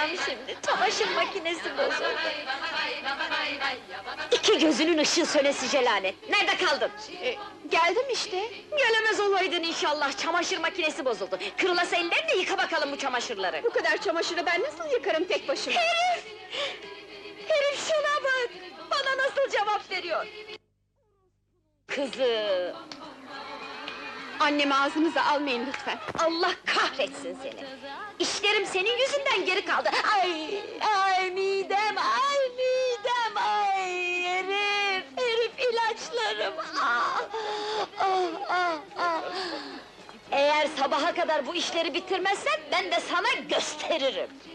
yapacağım şimdi? Çamaşır makinesi bozuldu. İki gözünün ışığı sönesi Celalet! Nerede kaldın? Geldim işte. Gelemez olaydın inşallah, çamaşır makinesi bozuldu. Kırılası ellerini yıka bakalım bu çamaşırları! Bu kadar çamaşırı ben nasıl yıkarım tek başıma? Herif! Herif şuna bak! Bana nasıl cevap veriyor? Kızım! Annemi ağzınıza almayın lütfen. Allah kahretsin seni! İşlerim senin yüzünden geri kaldı! Ay! Ay midem! Ay midem! Ay herif! Herif ilaçlarım! Ah! Ah! Ah! Ah! Eğer sabaha kadar bu işleri bitirmezsen, ben de sana gösteririm!